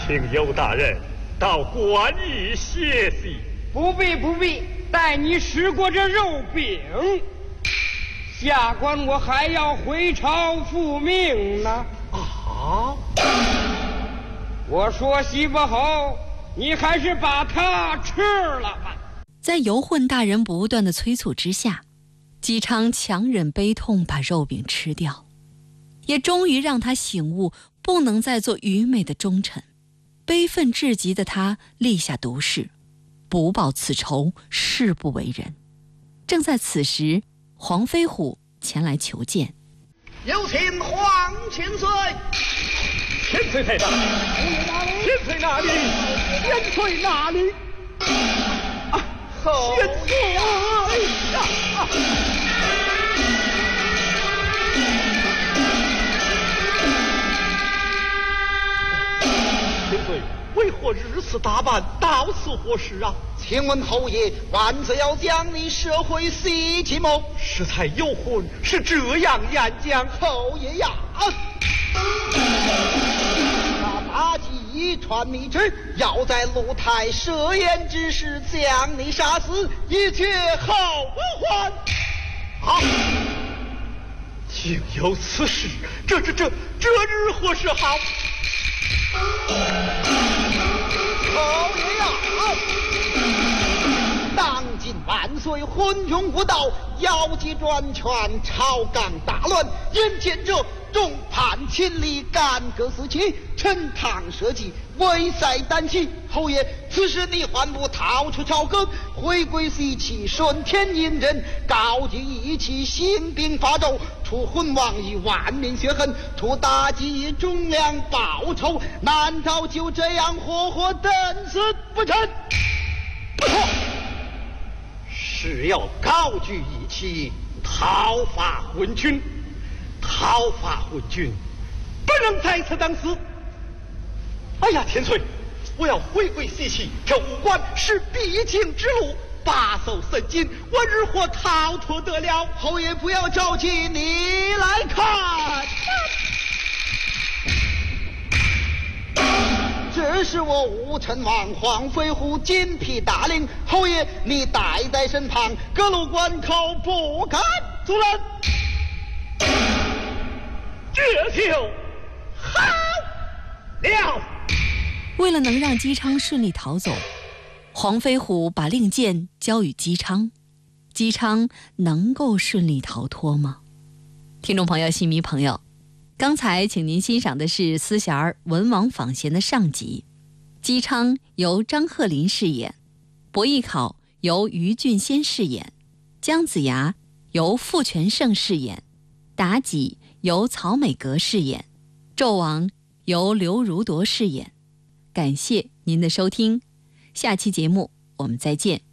请尤大人到馆驿歇息。 不必，待你吃过这肉饼，下官我还要回朝复命呢。 啊！ 我说媳妇好，你还是把它吃了吧。 在游混大人不断的催促之下，姬昌强忍悲痛把肉饼吃掉，也终于让他醒悟，不能再做愚昧的忠臣。悲愤至极的他立下毒誓，不报此仇，誓不为人。正在此时，黄飞虎前来求见。 有请黄千岁。 千岁在哪？千岁哪里？千岁哪里？千岁呀！千岁，为何日此打扮，到此何事啊？ 请问侯爷，万岁要将你摄回西岐谋？ 适才有魂，是这样演讲。 侯爷呀！大计传密旨，要在露台设宴之时将你杀死，一切好不还？ 啊！竟有此事，这日何是好？ 侯爷呀！当今万岁昏庸无道，妖姬专权，朝纲大乱，眼见着众叛亲离，干戈四起，陈塘社稷，危塞旦夕。侯爷，此时你还不逃出朝歌，回归西岐，顺天应人，告诫义气，兴兵伐纣，除昏王以万民血恨，图大计忠良报仇，难道就这样活活等死不成？ 不错，是要高举义气，讨伐昏君。讨伐昏君，不能在此等死。哎呀，千岁，我要回归西岐，这武关是必经之路，把守甚紧，我日何逃脱得了？ 侯爷不要着急，你来看。这是我武成王黄飞虎金皮大令，侯爷你带在身旁，各路关口不敢阻拦。 这就好了。 为了能让姬昌顺利逃走，黄飞虎把令箭交与姬昌。姬昌能够顺利逃脱吗？听众朋友、戏迷朋友，刚才请您欣赏的是丝弦儿文王访贤的上集。姬昌由张鹤龄饰演，伯邑考由于俊先饰演，姜子牙由傅全胜饰演，妲己由曹美格饰演，纣王由刘如铎饰演。感谢您的收听，下期节目我们再见。